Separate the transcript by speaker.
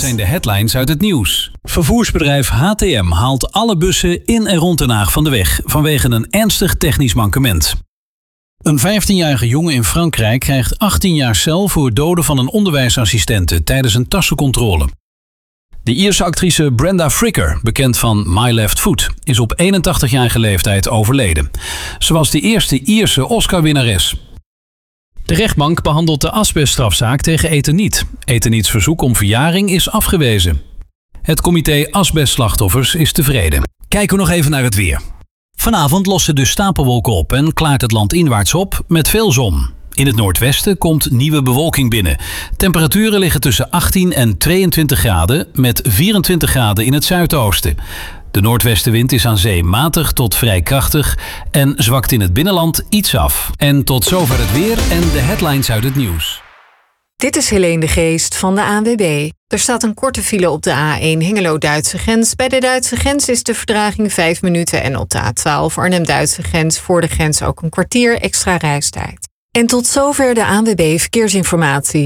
Speaker 1: zijn de headlines uit het nieuws. Vervoersbedrijf HTM haalt alle bussen in en rond Den Haag van de weg vanwege een ernstig technisch mankement. Een 15-jarige jongen in Frankrijk krijgt 18 jaar cel voor het doden van een onderwijsassistente tijdens een tassencontrole. De Ierse actrice Brenda Fricker, bekend van My Left Foot, is op 81-jarige leeftijd overleden. Ze was de eerste Ierse Oscar-winnares. De rechtbank behandelt de asbeststrafzaak tegen Eternit. Eternits verzoek om verjaring is afgewezen. Het comité Asbestslachtoffers is tevreden. Kijken we nog even naar het weer. Vanavond lossen de stapelwolken op en klaart het land inwaarts op met veel zon. In het noordwesten komt nieuwe bewolking binnen. Temperaturen liggen tussen 18 en 22 graden met 24 graden in het zuidoosten. De noordwestenwind is aan zee matig tot vrij krachtig en zwakt in het binnenland iets af. En tot zover het weer en de headlines uit het nieuws.
Speaker 2: Dit is Helene de Geest van de ANWB. Er staat een korte file op de A1 Hengelo-Duitse grens. Bij de Duitse grens is de vertraging 5 minuten en op de A12 Arnhem-Duitse grens voor de grens ook een kwartier extra reistijd. En tot zover de ANWB Verkeersinformatie.